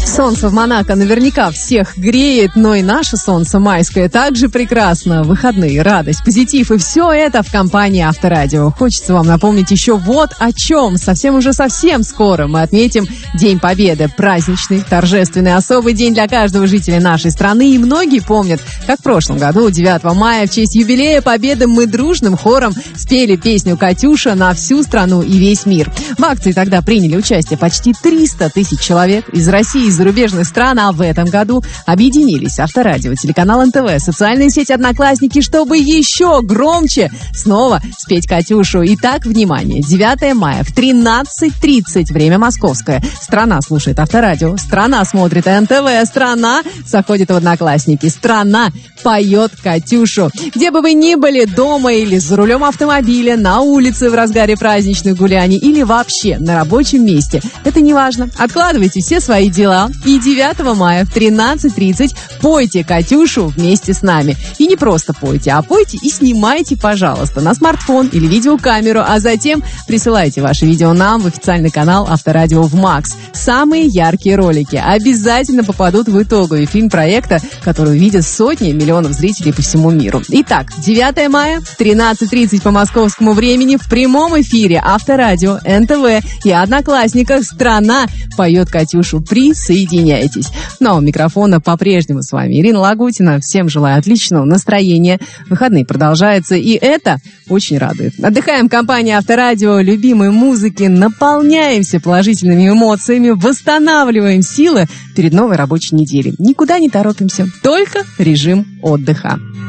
Солнце в Монако наверняка всех греет, но и наше солнце майское также прекрасно. Выходные, радость, позитив и все это в компании Авторадио. Хочется вам напомнить еще вот о чем. Совсем скоро мы отметим День Победы. Праздничный, торжественный, особый день для каждого жителя нашей страны. И многие помнят, как в прошлом году, 9 мая, в честь юбилея Победы мы дружным хором спели песню «Катюша» на всю страну и весь мир. В акции тогда приняли участие почти 300 тысяч человек из России, из зарубежных стран, а в этом году объединились Авторадио, телеканал НТВ, социальные сети «Одноклассники», чтобы еще громче снова спеть «Катюшу». Итак, внимание, 9 мая в 13:30, время московское. Страна слушает Авторадио, страна смотрит НТВ, страна заходит в «Одноклассники», страна поет «Катюшу». Где бы вы ни были, дома или за рулем автомобиля, на улице в разгаре праздничных гуляний или вообще на рабочем месте, это не важно. Откладывайте все свои дела и 9 мая в 13:30 пойте «Катюшу» вместе с нами. И не просто пойте, а пойте и снимайте, пожалуйста, на смартфон или видеокамеру, а затем присылайте ваши видео нам в официальный канал Авторадио в Макс. Самые яркие ролики обязательно попадут в итоговый фильм проекта, который увидят сотни миллионов зрителей по всему миру. Итак, 9 мая в 13:30 по московскому времени в прямом эфире Авторадио, НТВ и Одноклассниках страна поет «Катюшу». Присоединяйтесь. Но у микрофона по-прежнему с вами Ирина Лагутина. Всем желаю отличного настроения. Выходные продолжаются, и это очень радует. Отдыхаем в компании Авторадио, любимой музыки, наполняемся положительными эмоциями, восстанавливаем силы перед новой рабочей неделей. Никуда не торопимся, только режим отдыха.